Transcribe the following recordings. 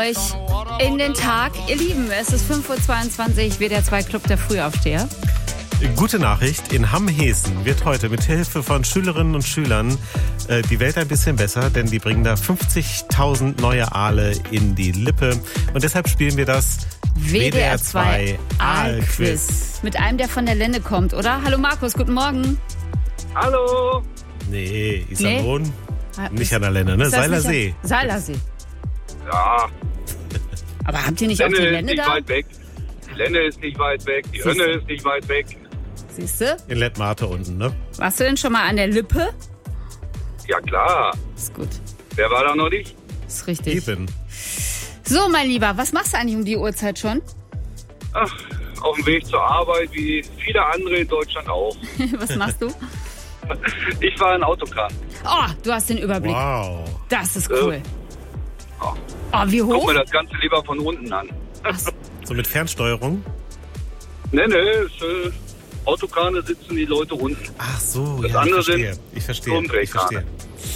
euch in den Tag. Ihr Lieben, es ist 5.22 Uhr, WDR 2 Club der Frühaufsteher. Gute Nachricht, in Hamm-Hessen wird heute mit Hilfe von Schülerinnen und Schülern die Welt ein bisschen besser, denn die bringen da 50.000 neue Aale in die Lippe. Und deshalb spielen wir das WDR 2 Aalquiz. Mit einem, der von der Lenne kommt, oder? Hallo Markus, guten Morgen. Hallo. Nee, Iserlohn, nicht an der Lenne, ne? Seilersee. Seilersee. Ja. Aber habt ihr nicht auch die Lenne ist Lenne nicht da? weit weg. Die Lenne ist nicht weit weg. Die Hönne ist nicht weit weg. Siehst du? In Lettmate unten, ne? Warst du denn schon mal an der Lippe? Ja, klar. Ist gut. Wer war da noch nicht? Ist richtig. Eben. So, mein Lieber, was machst du eigentlich um die Uhrzeit schon? Ach, auf dem Weg zur Arbeit, wie viele andere in Deutschland auch. Was machst du? Ich fahre in Autokran. Oh, du hast den Überblick. Wow. Das ist cool. Ja. Oh, wie Guck hoch? mir das Ganze lieber von unten an. Ach so. So mit Fernsteuerung? Nee, Autokrane sitzen die Leute unten. Ach so, Das ja, andere ich verstehe. Umdrehkrane.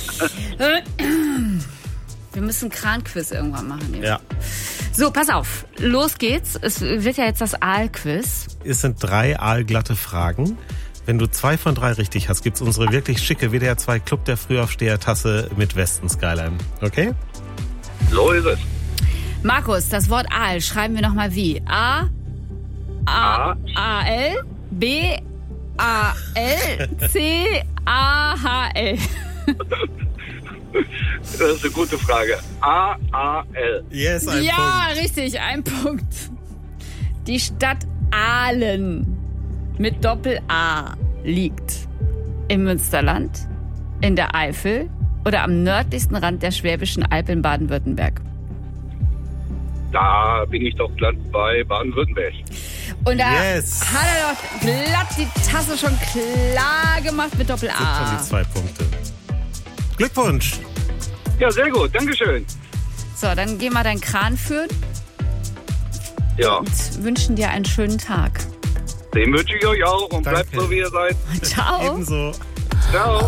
Wir müssen Kranquiz irgendwann machen. Hier. Ja. So, pass auf. Los geht's. Es wird ja jetzt das Aalquiz. Es sind 3 aalglatte Fragen. Wenn du 2 von 3 richtig hast, gibt's unsere wirklich schicke WDR 2 Club der Frühaufsteher-Tasse mit Westen-Skyline. Okay? So ist es. Markus, das Wort Aal schreiben wir nochmal wie? A-A-L, B-A-L, C-A-H-L. Das ist eine gute Frage. A-A-L. Yes, ein Ja, Punkt. richtig, ein Punkt. Die Stadt Aalen mit Doppel-A liegt im Münsterland, in der Eifel oder am nördlichsten Rand der Schwäbischen Alb in Baden-Württemberg. Da bin ich doch glatt bei Baden-Württemberg. Und da Yes. hat er doch glatt die Tasse schon klar gemacht mit Sind schon Doppel-A. die 2 Punkte. Glückwunsch. Ja, sehr gut. Dankeschön. So, dann geh mal deinen Kran führen Ja, und wünschen dir einen schönen Tag. den wünsche ich euch auch und bleibt Danke. so, wie ihr seid. Ciao. Ebenso. Ciao.